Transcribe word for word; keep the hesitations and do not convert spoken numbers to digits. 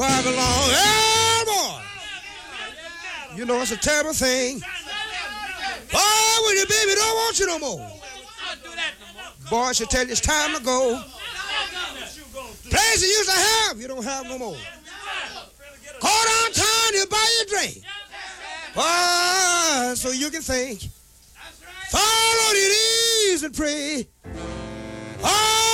where I belong. Hey, boy. You know it's a terrible thing. Oh, when your baby don't want you no more. Boy, she'll tell you it's time to go. Place you used to have, you don't have no more. Go downtown, you buy your drink. Boy, so you can think. Fall on your knees and pray.